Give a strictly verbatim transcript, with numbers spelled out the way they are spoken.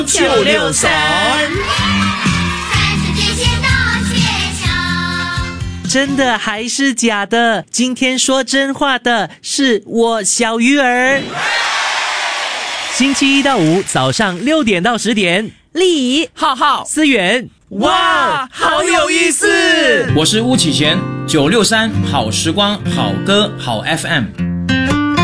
九六三。 真的还是假的？今天说真话的是我小鱼儿。星期一到五早上六点到十点， 丽浩浩思远， 哇，好有意思！ 我是巫启贤，九六三好时光好歌好 F M。